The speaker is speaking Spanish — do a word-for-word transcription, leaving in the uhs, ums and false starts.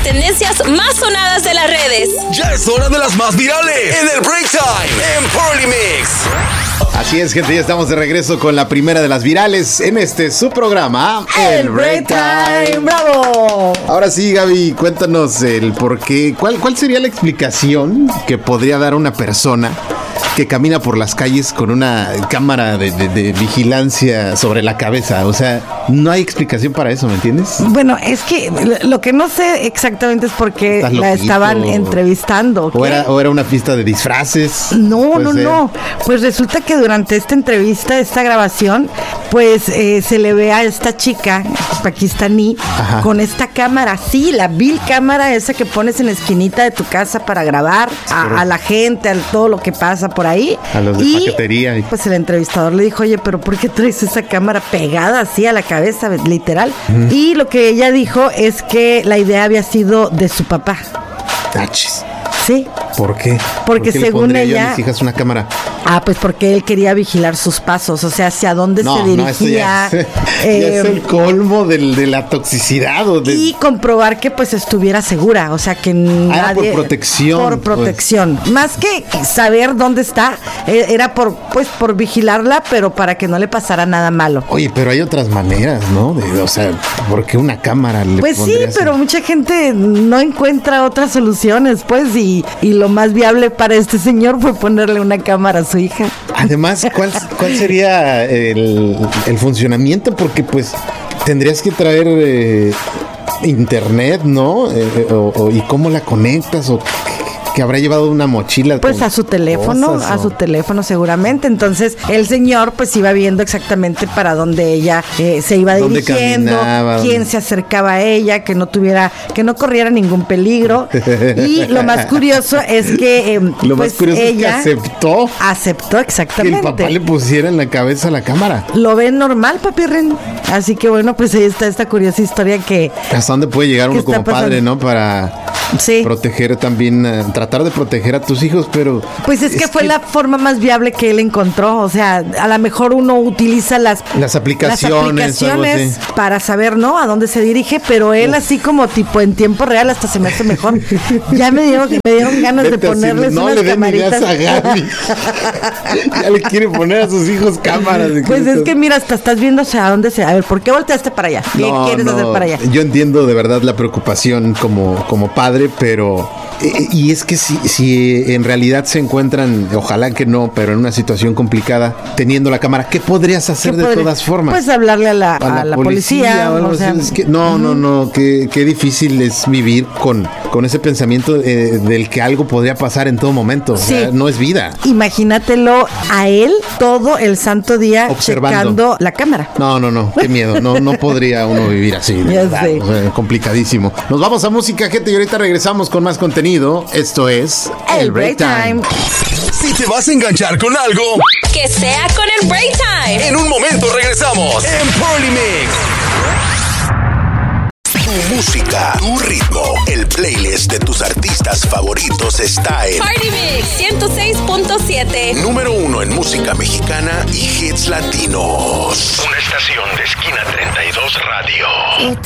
tendencias más sonadas de las redes. Ya es hora de las más virales en el Break Time en Polymix. Así es, gente, ya estamos de regreso con la primera de las virales en este su programa, El Break Time. ¡Bravo! Ahora sí, Gaby, cuéntanos el por qué, cuál, cuál sería la explicación que podría dar una persona que camina por las calles con una cámara de, de, de vigilancia sobre la cabeza. O sea, no hay explicación para eso, ¿me entiendes? Bueno, es que lo que no sé exactamente es por qué la loquito, estaban entrevistando. O era, o era una pista de disfraces. No, no, ser. no. Pues resulta que durante esta entrevista, esta grabación, pues eh, se le ve a esta chica pakistaní Ajá. con esta cámara, sí, la vil cámara esa que pones en la esquinita de tu casa para grabar a, a la gente, a todo lo que pasa por ahí. A los de y, paquetería. Pues el entrevistador le dijo, oye, pero ¿por qué traes esa cámara pegada así a la cabeza, literal? Mm. Y lo que ella dijo es que la idea había sido de su papá. Tachis. Sí. ¿Por qué? Porque ¿Por qué según le ella... yo a mis hijas una cámara? Ah, pues porque él quería vigilar sus pasos, o sea, hacia dónde no, se dirigía. No, ya, eh, ya es el colmo del, de la toxicidad. O de... Y comprobar que pues estuviera segura, o sea, que ah, nadie... por protección. Por protección. Pues. Más que saber dónde está, era por pues por vigilarla, pero para que no le pasara nada malo. Oye, pero hay otras maneras, ¿no? De, o sea, ¿por qué una cámara le Pues sí, pero en... mucha gente no encuentra otras soluciones, pues, y, y lo más viable para este señor fue ponerle una cámara a su hija. Además, ¿cuál, cuál sería el, el funcionamiento? Porque pues tendrías que traer eh, internet, ¿no? Eh, o, o, ¿y cómo la conectas? ¿O que habrá llevado una mochila? Pues a su teléfono, cosas, a su teléfono seguramente. Entonces el señor pues iba viendo exactamente para dónde ella eh, se iba dirigiendo, caminaba, quién se acercaba a ella, que no tuviera, que no corriera ningún peligro. Y lo más curioso es que eh, lo pues más curioso ella es que aceptó, aceptó exactamente que el papá le pusiera en la cabeza la cámara. Lo ven normal, papi Ren. Así que bueno, pues ahí está esta curiosa historia que hasta dónde puede llegar uno como padre, ¿no? Para sí. proteger también, uh, tratar de proteger a tus hijos, pero... Pues es que es fue que... la forma más viable que él encontró, o sea, a lo mejor uno utiliza las... Las aplicaciones. Las aplicaciones para saber, ¿no? A dónde se dirige, pero él Uf. así como tipo en tiempo real hasta se me hace mejor. Ya me dieron, me dieron ganas Vete de ponerles no unas le den camaritas. A Gaby. Ya le quiere poner a sus hijos cámaras. Pues es que mira, hasta estás viendo hacia dónde se... A ver, ¿por qué volteaste para allá? ¿Qué no, quieres no. hacer para allá? Yo entiendo de verdad la preocupación como, como padre, pero... Eh, y es que si, si en realidad se encuentran, ojalá que no, pero en una situación complicada, teniendo la cámara, ¿qué podrías hacer ¿Qué de podría? todas formas? Pues hablarle a la, a la, a la policía. policía o o sea, es que, no, uh-huh. no, no, qué, qué difícil es vivir con, con ese pensamiento eh, del que algo podría pasar en todo momento. Sí. O sea, no es vida. Imagínatelo a él todo el santo día observando checando la cámara. No, no, no, qué miedo. No, no podría uno vivir así. Ya verdad, sé. O sea, complicadísimo. Nos vamos a música, gente, y ahorita regresamos con más contenido. Esto es El Break Time. Si te vas a enganchar con algo, que sea con el Break Time. En un momento regresamos en Polymix. Tu música, tu ritmo, el playlist de tus artistas favoritos está en Party Mix ciento seis punto siete. Número uno en música mexicana y hits latinos. Una estación de Esquina treinta y dos Radio.